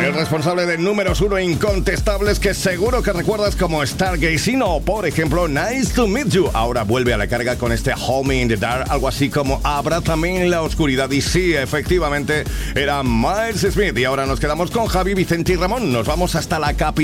El responsable de números 1 incontestables que seguro que recuerdas como Stargazing o, por ejemplo, Nice to Meet You. Ahora vuelve a la carga con este Home in the Dark, algo así como Abrázame en la oscuridad. Y sí, efectivamente, era Miles Smith. Y ahora nos quedamos con Javi, Vicente y Ramón. Nos vamos hasta la capital